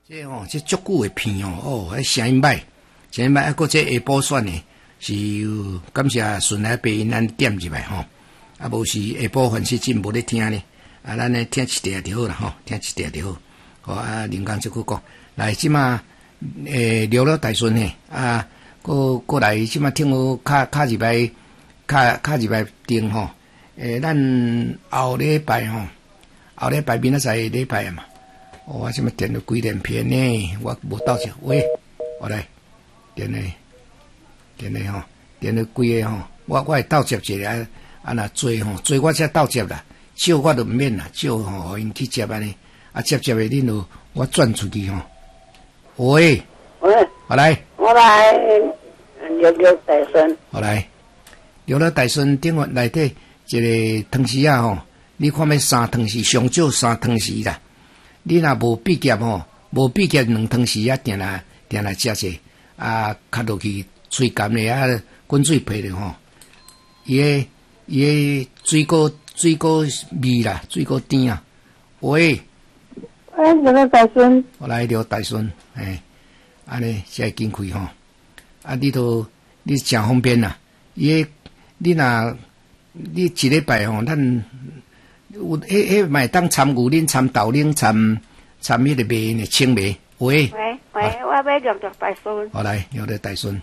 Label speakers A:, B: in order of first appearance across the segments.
A: 这这足久的片迄声音歹，声音歹，还佫这下晡选的是感谢顺来陪因咱点入来无是下晡凡是真无咧听呢，咱咧听一条就好啦听一条就好。林刚即句讲，来即马聊了大顺呢，过来即马听我卡入来定咱后礼拜明仔载礼拜嘛。我即么点了几连片呢？我无到着，喂，我来点了点了几个我会倒接一个若做做我才倒接啦，少我就毋免啦，少互因去接安尼，接的恁就我转出去喂，我来聊大顺，我来聊了大顺顶下内底一个汤匙你看要3汤匙，上少3汤匙啦。你若无毕业无毕业2汤匙定来食者较落去吹干的滚水配的伊个水果味啦，水果甜啊。喂，聊大顺，我来聊大顺，安尼才会紧开你真方便啦。你一礼拜咱。有嘛当参牛奶、参豆奶、参迄个麦呢，青麦。喂，我要聊着大顺。好来，聊着大顺。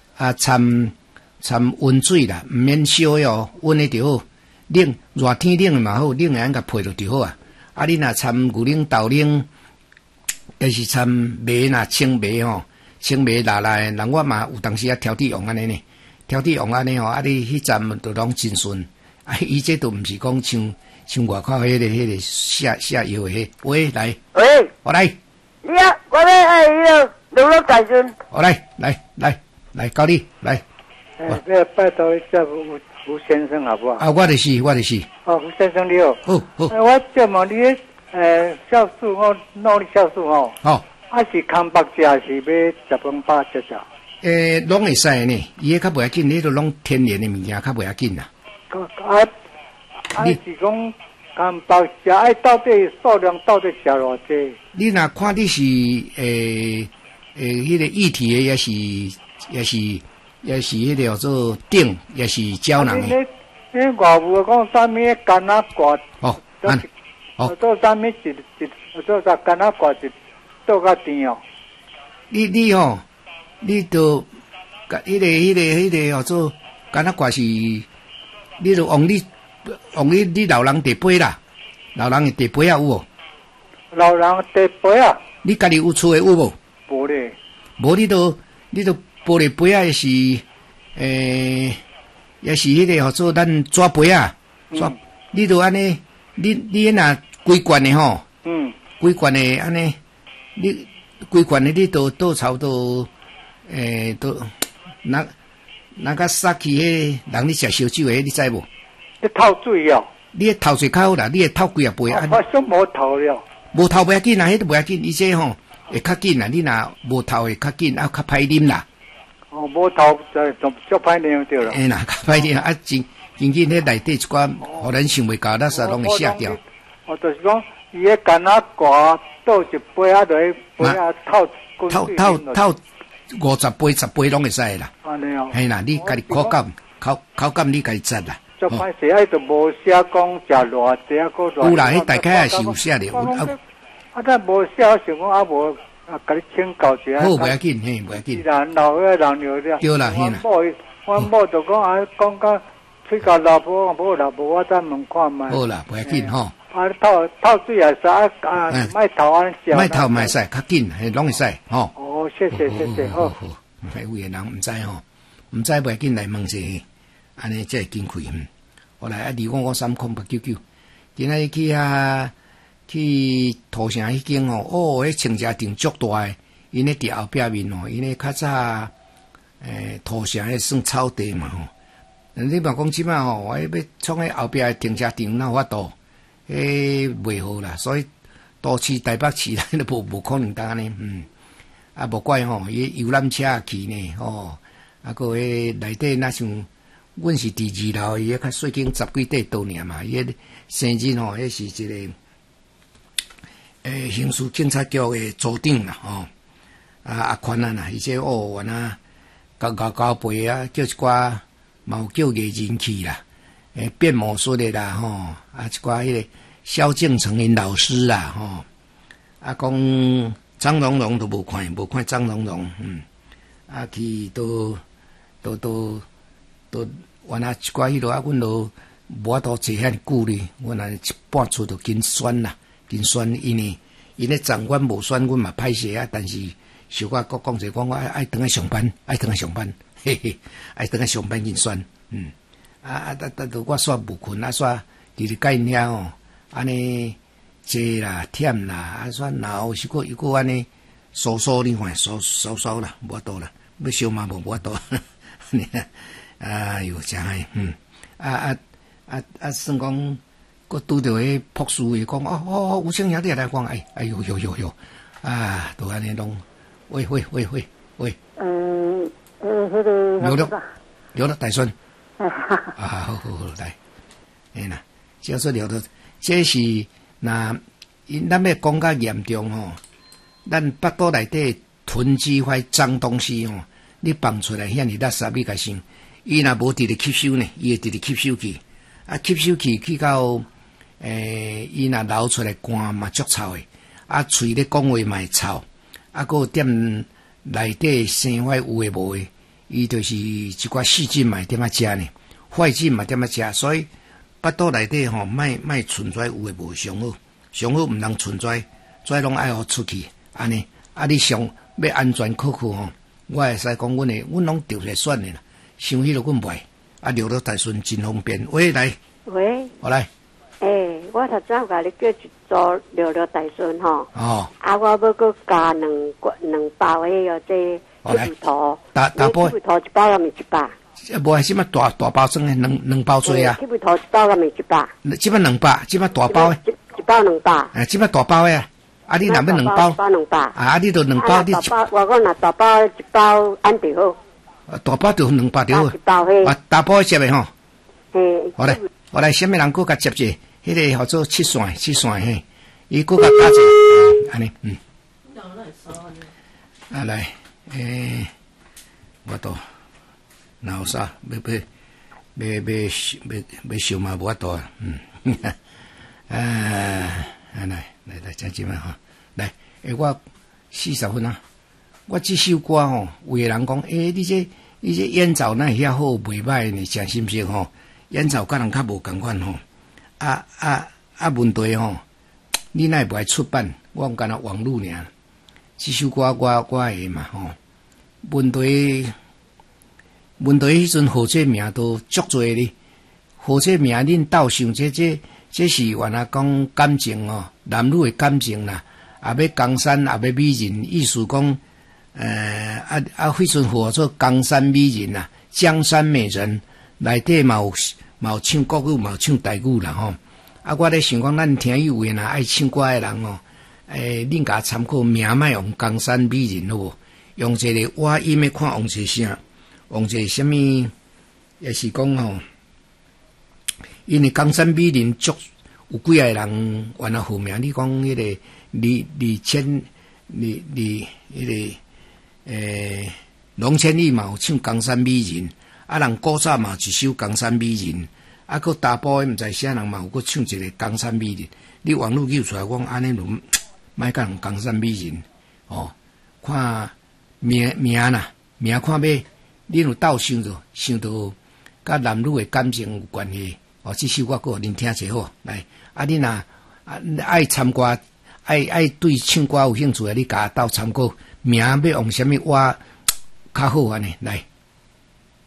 A: 参温水啦，毋免烧的温的就好。冷热天冷的嘛好，冷的甲配落就好啊。你若参牛奶、豆奶，还是参麦啦、青麦青麦辣的，人我嘛有当时挑剔用安尼呢，挑剔用安尼你迄站都拢真顺。伊这都毋是讲像外口迄个下药的喂，来，我来。你我要聊了大顺。我来，教你来。
B: 拜托一下吴先生好不好？
A: 我就是。吴
B: 先生你好。
A: 好。
B: 我这么你酵素我弄的酵素是空白食是要10分饱食？
A: 拢会使呢，伊较袂要紧，迄都拢天然的物件，较袂要紧啦。
B: 你是讲空白食到底数量到底食偌济？
A: 你若看你是迄个液体的，也是迄个叫做锭，也是胶囊的。
B: 你外务讲啥物干哪挂？做啥物做啥干哪挂一倒较甜
A: 你都迄个叫做干哪挂是？你就用你老人茶杯啦，老人的茶杯有无？
B: 老人茶杯
A: 你家己有厝的有无？
B: 无咧。
A: 无你都玻璃杯也是也是迄个叫做咱纸杯你都安尼，你若规罐的规罐的安尼，你规罐的你都差不多都那个杀去迄人咧食烧酒诶，你知无？
B: 你透水
A: 你诶透水较好啦，你会透几啊杯
B: 我想无透了。
A: 无透袂要紧啦，迄都袂要紧，伊这会较紧啦。你若无透会较紧，较歹啉啦。
B: 无透就足歹啉对啦。
A: 啦，较歹啉真紧迄内底一寡，互咱想袂到，那时拢会下掉。
B: 就是讲，伊迄干哪挂倒一杯就迄杯
A: 透50杯10杯拢会使啦。
B: 安尼
A: 嘿啦，你家己口感你家己择啦。
B: 足歹势，就无写讲食偌济
A: 有啦，迄大概也是有写的。
B: 咱无写，想讲无甲你请教一下。
A: 好，袂要紧，袂要紧。
B: 老人了了。
A: 对啦，嘿啦。
B: 阮某就讲讲到吹到老婆，无老婆，我再问看觅。
A: 好啦，袂要紧
B: 透水也使莫透安食。
A: 莫透莫使，较紧，拢会使
B: 谢谢，好。
A: 有个人毋知毋知袂要紧来问者，安尼才会紧开。后来2553899，今仔去土城迄间迄清家店足大诶，因咧伫后壁面因咧较早土城迄算草地嘛你嘛讲即摆我要创迄后壁诶停车场哪有法度？袂好啦，所以都市台北市咱都无可能当安尼无怪伊游览车去呢个迄内底若像阮是第2楼，伊较细间10几块多尔嘛，伊生日迄是一个刑事警察局的组长啦，阿宽啦，伊这完啊，交陪啊，叫一寡嘛有叫艺人去啦，变魔术的啦，一寡迄个萧敬腾因老师啦，讲张荣荣都无看张荣荣，去都原来一寡迄落阮都无法度坐遐久哩，阮一半出就紧选啦，因为长官无选，阮嘛歹势啊，但是小可国讲者讲我爱等下上班，嘿嘿，爱等下上班紧选，我煞无困啊，煞伫咧甲因遐安尼坐啦、忝啦，煞然后是又个安尼疏你看疏啦，无法度啦，要烧嘛无法度，哎哟，真嗨，算讲，佮拄着迄朴树伊讲，吴清兄弟来讲，哎呦，都安尼拢，喂，聊了大孙，好，来，啦，叫说聊到，这是那咱要讲较严重吼，咱腹肚内底囤积块脏东西吼，你放出来遐尼垃圾，你甲想，伊若无直直吸收呢，伊会直直吸收去，吸收去到伊若流出来汗嘛足臭的，喙咧讲话嘛会臭，个点内底生坏有诶无诶，伊就是一寡细菌嘛点食呢，坏菌嘛点食，所以腹肚内底吼，莫存在有诶无上好毋通存在拢爱互出去，安尼，你上要安全可靠吼，我会使讲阮拢着来选诶啦，想迄落阮袂，留到大顺真方便。喂，来，好来。
C: 我头先甲你叫一组聊大顺吼，
A: 我
C: 要搁加两包迄个这鸡头，
A: 大包
C: 鸡头一包也咪100，
A: 无系什么大包装诶，两包做啊。
C: 鸡头一包也咪100，
A: 即摆200，即摆大包诶，
C: 一包200，
A: 即摆大包诶，你若要2包，
C: 一包200，
A: 你就2包，你
C: 我讲若大包一包安就好，
A: 大包就2包就好，
C: 一包迄，
A: 大包接诶吼，好嘞，我来，什么人搁甲接者？迄个号做七线嘿，伊搁甲加者，安尼，来，我都，然后啥，要烧嘛无法度啊，来，真正嘛来，我40分啊，我这首歌吼，有个人讲，你这烟草那遐好袂歹呢，诚心实吼，烟草甲人较无共款吼。问题吼，你哪会出版？我敢若网络尔，这首歌我会嘛吼。问题迄阵号这名都足多哩，号这名恁斗想这是原来讲感情哦，男女的感情啦，也要江山，也要美人，意思讲，迄阵号做江山美人啦，江山美人内底嘛有唱国语，嘛有唱台语啦吼。我咧想讲，咱听有诶若爱唱歌诶人哦，恁甲参考名莫用江山美人好无？用一个话音诶看用一个啥？用一个什么？也是讲吼，因为江山美人足有几个人原来好名，你讲迄个李千迄个龙千里嘛有唱江山美人。人古早嘛一首江山美人，个大波毋知啥人嘛有个唱一个江山美人。你网络叫出来，讲安尼拢莫甲人江山美人看名啦，名看要恁有斗想到甲男女的感情有关系。这首我搁互恁听者好来。恁若爱参歌，爱对唱歌有兴趣的，你甲斗参考名要用啥物话较好安尼来。